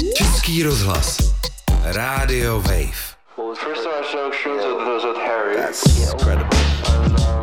Český rozhlas. Radio Wave. Well, the first time I showed shows with Harry. That's incredible. And,